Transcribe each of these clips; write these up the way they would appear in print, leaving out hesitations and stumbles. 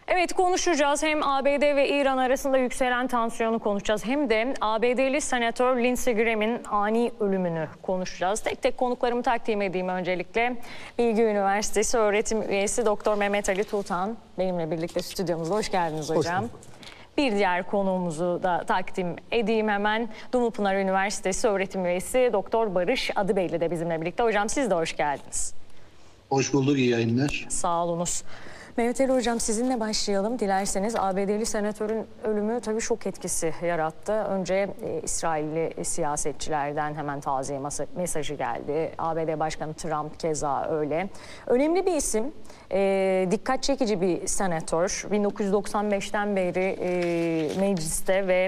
Evet, konuşacağız. Hem ABD ve İran arasında yükselen tansiyonu konuşacağız. Hem de ABD'li senatör Lindsey Graham'in ani ölümünü konuşacağız. Tek tek konuklarımı takdim edeyim öncelikle. Bilgi Üniversitesi öğretim üyesi Doktor Mehmet Ali Tuğtan benimle birlikte stüdyomuzda. Hoş geldiniz hocam. Hoş bulduk. Bir diğer konuğumuzu da takdim edeyim hemen. Dumlupınar Üniversitesi öğretim üyesi Doktor Barış Adıbeyli de bizimle birlikte. Hocam siz de hoş geldiniz. Hoş bulduk, iyi yayınlar. Sağ olunuz. Mehmet Ali Hocam, sizinle başlayalım dilerseniz. ABD'li senatörün ölümü tabii şok etkisi yarattı. Önce İsrailli siyasetçilerden hemen taziye mesajı geldi. ABD Başkanı Trump keza öyle. Önemli bir isim, dikkat çekici bir senatör. 1995'ten beri mecliste ve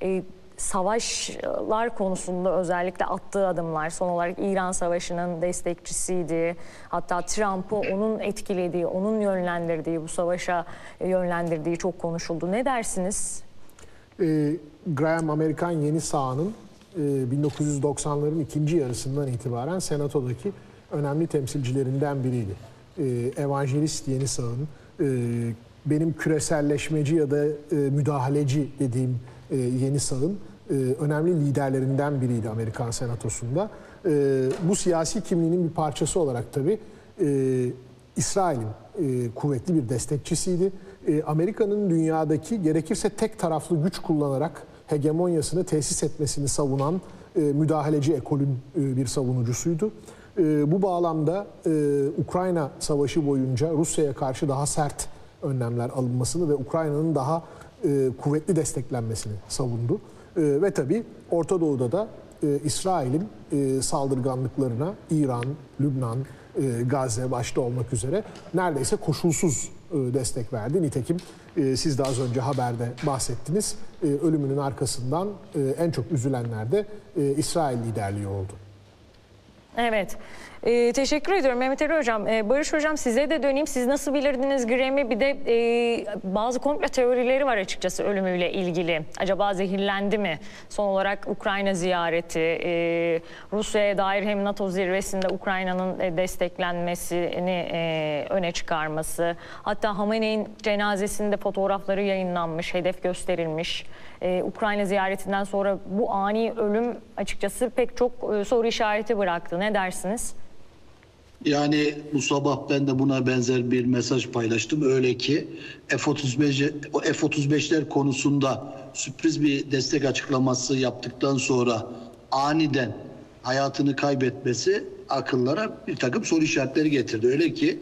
savaşlar konusunda özellikle attığı adımlar, son olarak İran Savaşı'nın destekçisiydi. Hatta Trump'ı onun etkilediği, onun yönlendirdiği, bu savaşa yönlendirdiği çok konuşuldu. Ne dersiniz? Graham, Amerikan Yeni Sağ'ın 1990'ların ikinci yarısından itibaren Senato'daki önemli temsilcilerinden biriydi. Evangelist Yeni Sağ'ın, benim küreselleşmeci ya da müdahaleci dediğim Yeni Sağ'ın önemli liderlerinden biriydi Amerikan Senatosu'nda. Bu siyasi kimliğinin bir parçası olarak tabii İsrail'in kuvvetli bir destekçisiydi. Amerika'nın dünyadaki gerekirse tek taraflı güç kullanarak hegemonyasını tesis etmesini savunan müdahaleci ekolün bir savunucusuydu. Bu bağlamda Ukrayna Savaşı boyunca Rusya'ya karşı daha sert önlemler alınmasını ve Ukrayna'nın daha kuvvetli desteklenmesini savundu. Ve tabii Orta Doğu'da da İsrail'in saldırganlıklarına İran, Lübnan, Gazze başta olmak üzere neredeyse koşulsuz destek verdi. Nitekim siz de az önce haberde bahsettiniz. Ölümünün arkasından en çok üzülenler de İsrail liderliği oldu. Evet. Teşekkür ediyorum Mehmet Ali Hocam. Barış Hocam, size de döneyim. Siz nasıl bilirdiniz Graham'i? Bir de bazı komplo teorileri var açıkçası ölümüyle ilgili. Acaba zehirlendi mi? Son olarak Ukrayna ziyareti, Rusya'ya dair hem NATO zirvesinde Ukrayna'nın desteklenmesini öne çıkarması. Hatta Hamene'in cenazesinde fotoğrafları yayınlanmış, hedef gösterilmiş. Ukrayna ziyaretinden sonra bu ani ölüm açıkçası pek çok soru işareti bıraktı. Ne dersiniz? Yani bu sabah ben de buna benzer bir mesaj paylaştım. Öyle ki F-35'ler konusunda sürpriz bir destek açıklaması yaptıktan sonra aniden hayatını kaybetmesi akıllara bir takım soru işaretleri getirdi. Öyle ki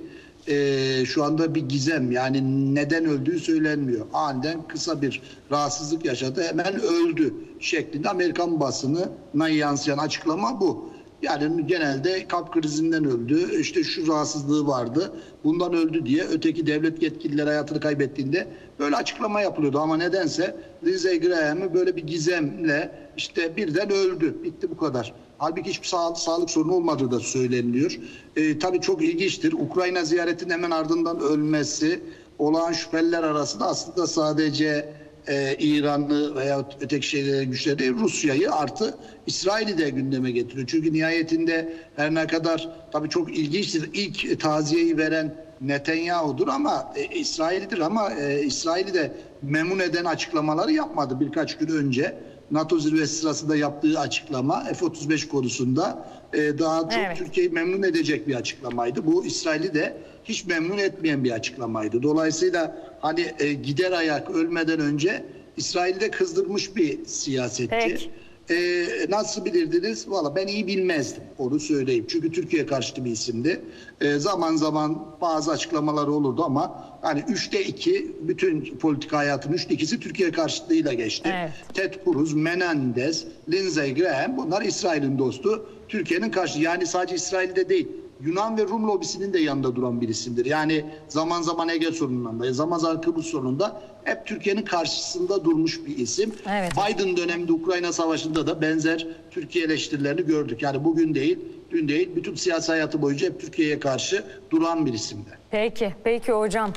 şu anda bir gizem, yani neden öldüğü söylenmiyor. Aniden kısa bir rahatsızlık yaşadı, hemen öldü şeklinde Amerikan basınına yansıyan açıklama bu. Yani genelde kalp krizinden öldü, işte şu rahatsızlığı vardı, bundan öldü diye öteki devlet yetkilileri hayatını kaybettiğinde böyle açıklama yapılıyordu. Ama nedense Lindsey Graham'ı böyle bir gizemle işte birden öldü, bitti, bu kadar. Halbuki hiçbir sağlık sorunu olmadığı da söyleniliyor. Tabii çok ilginçtir. Ukrayna ziyaretinin hemen ardından ölmesi, olağan şüpheliler arasında aslında sadece İranlı veya öteki güçleri değil, Rusya'yı artı İsrail'i de gündeme getiriyor. Çünkü nihayetinde her ne kadar tabii çok ilginçtir, ilk taziyeyi veren Netanyahu'dur ama İsrail'idir, ama İsrail'i de memnun eden açıklamaları yapmadı. Birkaç gün önce NATO zirvesi sırasında yaptığı açıklama F-35 konusunda daha çok Türkiye'yi memnun edecek bir açıklamaydı. Bu İsrail'i de hiç memnun etmeyen bir açıklamaydı. Dolayısıyla hani gider ayak ölmeden önce İsrail'i de kızdırmış bir siyasetçi. Nasıl bilirdiniz? Valla ben iyi bilmezdim, onu söyleyeyim. Çünkü Türkiye karşıtı bir isimdi. Zaman zaman bazı açıklamaları olurdu ama hani 3'te 2 bütün politika hayatının 3'te 2'si Türkiye karşıtlığıyla geçti. Evet. Ted Cruz, Menendez, Lindsey Graham, bunlar İsrail'in dostu. Türkiye'nin karşıtı, yani sadece İsrail'de değil, Yunan ve Rum lobisinin de yanında duran bir isimdir. Yani zaman zaman Ege sorununda, zaman zaman Kıbrıs sorununda hep Türkiye'nin karşısında durmuş bir isim. Evet. Biden döneminde Ukrayna Savaşı'nda da benzer Türkiye eleştirilerini gördük. Yani bugün değil, dün değil, bütün siyasi hayatı boyunca hep Türkiye'ye karşı duran bir isimdi. Peki hocam.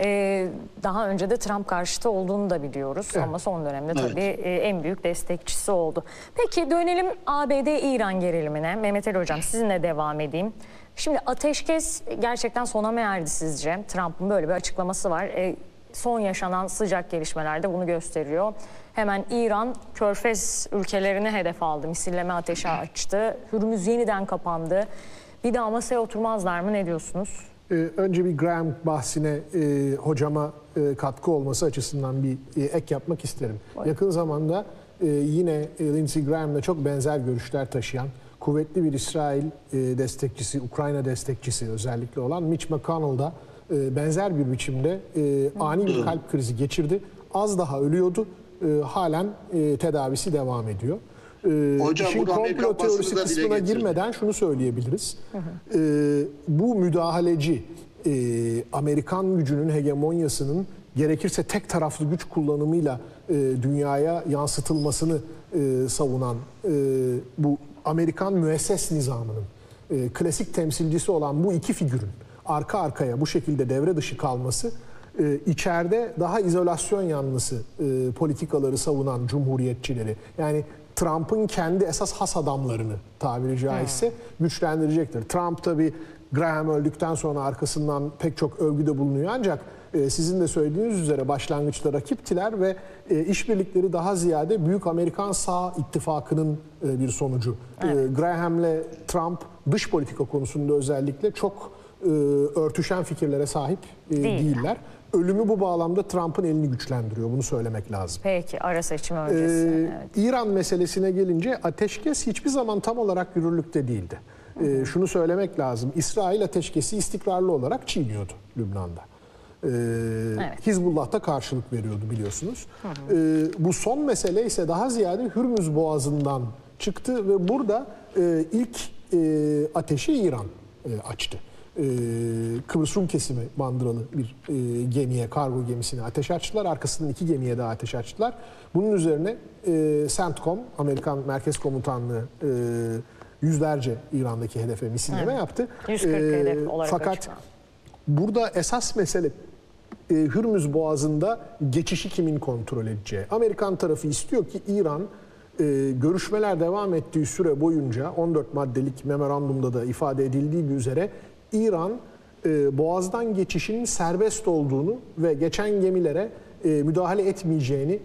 Daha önce de Trump karşıtı olduğunu da biliyoruz. Evet. Ama son dönemde tabii en büyük destekçisi oldu. Peki dönelim ABD-İran gerilimine. Mehmet Ali Hocam, sizinle devam edeyim. Şimdi ateşkes gerçekten sona mı erdi sizce? Trump'ın böyle bir açıklaması var. son yaşanan sıcak gelişmeler de bunu gösteriyor. Hemen İran Körfez ülkelerini hedef aldı. Misilleme ateşi açtı. Hürmüz yeniden kapandı. Bir daha masaya oturmazlar mı? Ne diyorsunuz? Önce bir Graham bahsine hocama katkı olması açısından bir ek yapmak isterim. Buyurun. Yakın zamanda yine Lindsey Graham'la çok benzer görüşler taşıyan, kuvvetli bir İsrail destekçisi, Ukrayna destekçisi özellikle olan Mitch McConnell da benzer bir biçimde ani bir kalp krizi geçirdi. Az daha ölüyordu. Halen tedavisi devam ediyor. Hocam, İşin bunu Amerikan komplo teorisi basını da dile kısmına getirdi. girmeden şunu söyleyebiliriz. Bu müdahaleci Amerikan gücünün hegemonyasının gerekirse tek taraflı güç kullanımıyla dünyaya yansıtılmasını savunan bu Amerikan müesses nizamının klasik temsilcisi olan bu iki figürün arka arkaya bu şekilde devre dışı kalması içeride daha izolasyon yanlısı politikaları savunan cumhuriyetçileri, yani Trump'ın kendi esas has adamlarını tabiri caizse güçlendirecektir. Trump tabii Graham öldükten sonra arkasından pek çok övgüde bulunuyor, ancak sizin de söylediğiniz üzere başlangıçta rakiptiler ve işbirlikleri daha ziyade Büyük Amerikan Sağ İttifakı'nın bir sonucu. Evet. Graham'le Trump dış politika konusunda özellikle çok örtüşen fikirlere sahip değiller. Ölümü bu bağlamda Trump'ın elini güçlendiriyor. Bunu söylemek lazım. Peki, ara seçim öncesi. Evet. İran meselesine gelince ateşkes hiçbir zaman tam olarak yürürlükte değildi. Şunu söylemek lazım. İsrail ateşkesi istikrarlı olarak çiğniyordu Lübnan'da. Evet. Hizbullah da karşılık veriyordu biliyorsunuz. Bu son mesele ise daha ziyade Hürmüz Boğazı'ndan çıktı ve burada ilk ateşi İran açtı. Kıbrıs Rum kesimi bandıralı bir gemiye, kargo gemisine ateş açtılar. Arkasından 2 gemiye daha ateş açtılar. Bunun üzerine CENTCOM, Amerikan Merkez Komutanlığı yüzlerce İran'daki hedefe misilleme yaptı. 140 hedef olarak fakat açıklandı. burada esas mesele Hürmüz Boğazı'nda geçişi kimin kontrol edeceği. Amerikan tarafı istiyor ki İran görüşmeler devam ettiği süre boyunca 14 maddelik memorandumda da ifade edildiği üzere İran Boğaz'dan geçişin serbest olduğunu ve geçen gemilere müdahale etmeyeceğini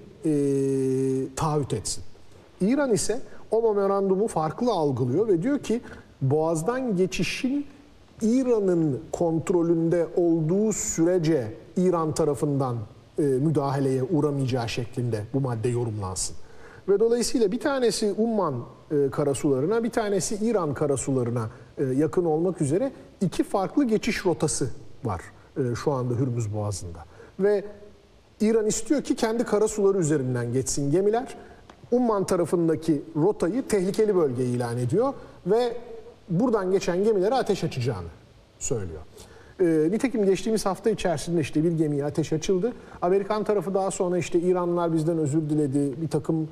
taahhüt etsin. İran ise o memorandumu farklı algılıyor ve diyor ki Boğaz'dan geçişin İran'ın kontrolünde olduğu sürece İran tarafından müdahaleye uğramayacağı şeklinde bu madde yorumlansın. Ve dolayısıyla bir tanesi Umman karasularına, bir tanesi İran karasularına yakın olmak üzere 2 farklı geçiş rotası var şu anda Hürmüz Boğazı'nda. Ve İran istiyor ki kendi karasuları üzerinden geçsin gemiler. Umman tarafındaki rotayı tehlikeli bölge ilan ediyor ve buradan geçen gemilere ateş açacağını söylüyor. Nitekim geçtiğimiz hafta içerisinde işte bir gemiye ateş açıldı. Amerikan tarafı daha sonra işte İranlılar bizden özür diledi, bir takım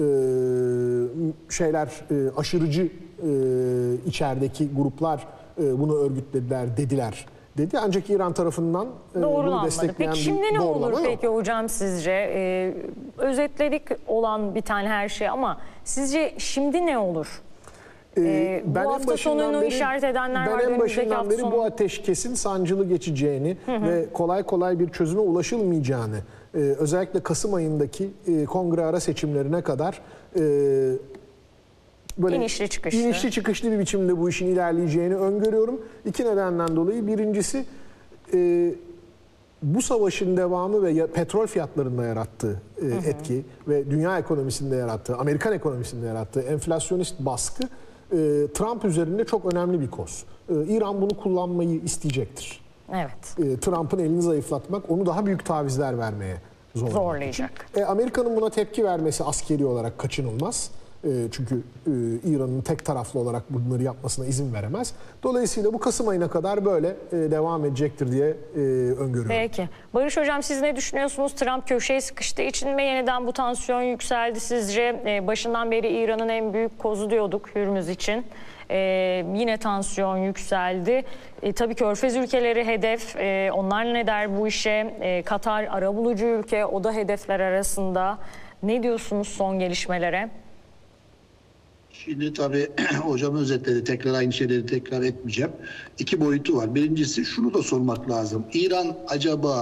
aşırıcı içerideki gruplar bunu örgütlediler dediler dedi. Ancak İran tarafından bunu destekleyen peki şimdi ne olur yok. peki hocam sizce? Özetledik olan bir tane her şey ama sizce şimdi ne olur? Bu hafta sonunu işaret edenler var. Ben en başından beri bu ateşkesin sancılı geçeceğini ve kolay kolay bir çözüme ulaşılmayacağını, özellikle Kasım ayındaki kongre ara seçimlerine kadar böyle inişli çıkışlı bir biçimde bu işin ilerleyeceğini öngörüyorum. 2 nedenden dolayı. Birincisi bu savaşın devamı ve petrol fiyatlarında yarattığı etki ve dünya ekonomisinde yarattığı, Amerikan ekonomisinde yarattığı enflasyonist baskı Trump üzerinde çok önemli bir koz. İran bunu kullanmayı isteyecektir. Evet. Trump'ın elini zayıflatmak, onu daha büyük tavizler vermeye zorlayacak. Amerika'nın buna tepki vermesi askeri olarak kaçınılmaz. Çünkü İran'ın tek taraflı olarak bunları yapmasına izin veremez. Dolayısıyla bu Kasım ayına kadar böyle devam edecektir diye öngörüyorum. Peki. Barış Hocam, siz ne düşünüyorsunuz? Trump köşeye sıkıştığı için mi yeniden bu tansiyon yükseldi sizce? Başından beri İran'ın en büyük kozu diyorduk Hürmüz için. Yine tansiyon yükseldi. Tabii Körfez ülkeleri hedef. Onlar ne der bu işe? Katar arabulucu ülke, o da hedefler arasında. Ne diyorsunuz son gelişmelere? Şimdi tabii hocam özetledi. Tekrar aynı şeyleri tekrar etmeyeceğim. 2 boyutu var. Birincisi şunu da sormak lazım. İran acaba